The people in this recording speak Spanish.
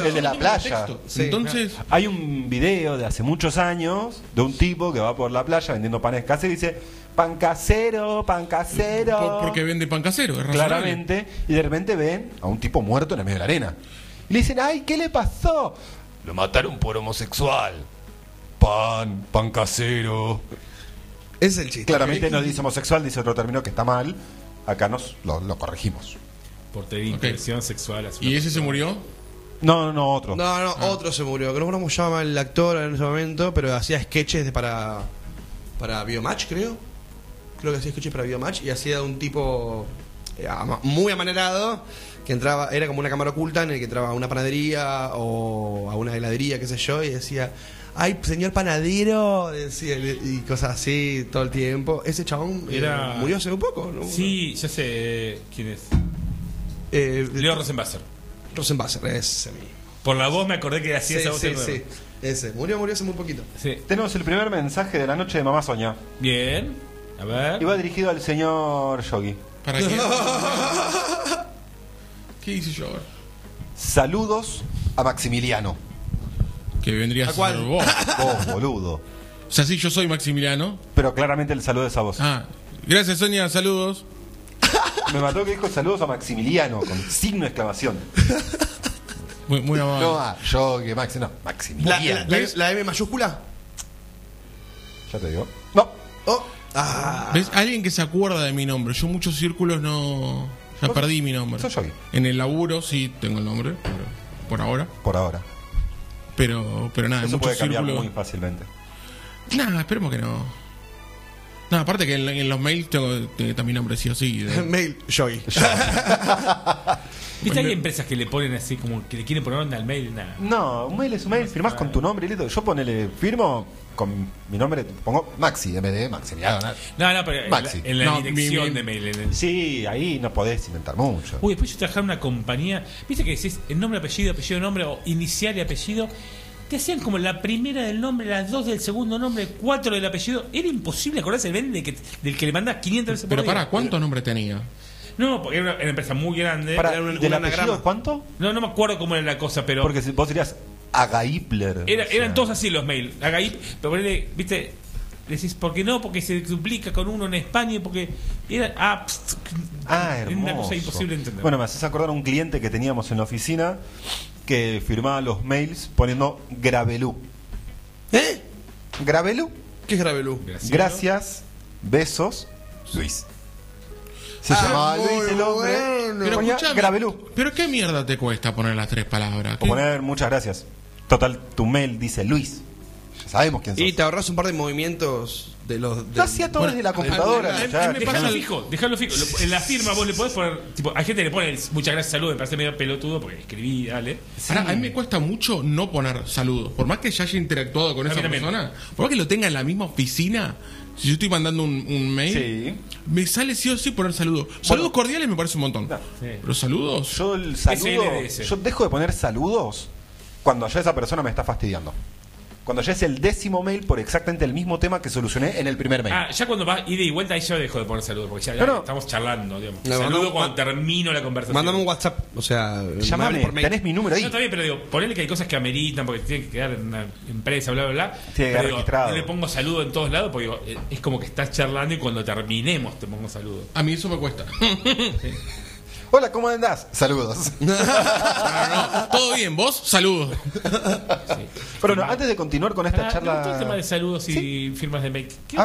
El de la playa. Sí. Entonces, hay un video de hace muchos años de un tipo que va por la playa vendiendo panes caseros y dice: pan casero, pan casero. Porque vende pan casero, es razonable. Claramente. Y de repente ven a un tipo muerto en el medio de la arena. Y le dicen: ay, ¿qué le pasó? Lo mataron por homosexual. Pan casero. Es el chiste. Claramente no dice homosexual, dice otro término que está mal. Acá lo corregimos. Por tener interacción sexual. ¿Y ese se murió? No, otro. Otro se murió. Que no sé cómo se llama el actor en ese momento, pero hacía sketches para Biomatch, creo. Creo que hacía sketches para Biomatch y hacía de un tipo muy amanerado que entraba, era como una cámara oculta en el que entraba a una panadería o a una heladería, qué sé yo, y decía: ay, señor panadero, decía, y cosas así todo el tiempo. Ese chabón murió hace un poco, ¿no? Sí, ya sé quién es. Leo Rosenbasser. Rosenbasser, ese mismo. Por la voz me acordé que hacía esa voz. Sí, ese. Murió hace muy poquito. Sí. Tenemos el primer mensaje de la noche de Mamá Soña. Bien, a ver. Y va dirigido al señor Yogi. ¿Para qué? ¿Qué hice yo ahora? Saludos a Maximiliano. Que vendría a cuál? ser vos. Vos, boludo. O sea, sí, yo soy Maximiliano. Pero claramente el saludo es a vos. Gracias, Sonia, saludos. Me mató que dijo saludos a Maximiliano con signo de exclamación. Muy amable. No a Yogi, Maximiliano. ¿La M mayúscula? Ya te digo. No. ¿Ves? Alguien que se acuerda de mi nombre. Yo muchos círculos no... Ya perdí mi nombre. Soy Yogi. En el laburo sí tengo el nombre, pero por ahora. Por ahora. Pero nada, eso en puede muchos cambiar círculos... muy fácilmente. Nada, esperemos que no. No, aparte que en los mails tengo también nombre sí o sí. Mail, Yogi. ¿Viste? Hay empresas que le ponen así, como que le quieren poner onda al mail. Nada. No, un mail es un mail, firmás con tu nombre y listo. Yo firmo con mi nombre, pongo Maxi, MD, Maximiliano. No, pero Maxi. en la dirección de mail. Sí, ahí no podés inventar mucho. Uy, después yo trabajaba en una compañía. ¿Viste que decís el nombre, apellido, nombre, o inicial y apellido? Te hacían como la primera del nombre, las dos del segundo nombre, 4 del apellido. Era imposible acordarse el mail del que le mandás 500 veces por Pero día. pará, ¿cuántos nombres tenía? No, porque era una empresa muy grande. ¿Del apellido cuánto? No me acuerdo cómo era la cosa, pero... Porque vos serías Agaipler. Eran todos así los mails. Agaip, pero ponele, viste, decís, ¿por qué no? Porque se duplica con uno en España, porque era... hermoso. Una cosa imposible de entender. Bueno, me haces acordar a un cliente que teníamos en la oficina que firmaba los mails poniendo Gravelú. ¿Gravelú? ¿Qué es Gravelú? Gracias, besos, Luis. Se llamaba Luis el hombre. Pero Ponía escuchame, Gravelú. ¿pero qué mierda te cuesta poner las 3 palabras? O poner muchas gracias. Total, tu mail dice Luis. Ya sabemos quién sos. Y te ahorras un par de movimientos de los... Lo hacía todo desde la computadora. Dejalo fijo. En la firma vos le podés poner... Tipo, hay gente que le pone muchas gracias, saludos, me parece medio pelotudo porque escribí, dale. Sí. Ahora, a mí me cuesta mucho no poner saludos. Por más que ya haya interactuado con esa persona, por más que lo tenga en la misma oficina, si yo estoy mandando un mail, me sale sí o sí poner saludos. Saludos cordiales me parece un montón. Pero saludos... Yo el saludo... Yo dejo de poner saludos cuando ya esa persona me está fastidiando. Cuando ya es el 10º mail por exactamente el mismo tema que solucioné en el primer mail. Ya cuando va ida y vuelta ahí yo dejo de poner saludos, porque ya estamos charlando, digamos. Saludo cuando termino la conversación. Mándame un WhatsApp, o sea, llámame por mail. Tenés mi número ahí. No, está bien, pero digo, ponele que hay cosas que ameritan porque tiene que quedar en una empresa, bla, bla, bla. Tiene que quedar registrado. No le pongo saludo en todos lados porque digo, es como que estás charlando y cuando terminemos te pongo saludo. A mí eso me cuesta. Sí. Hola, ¿cómo andás? Saludos. No, todo bien, ¿vos? Saludos. Sí. Pero no, antes de continuar con esta charla... Me gustó el tema de saludos y firmas de mail.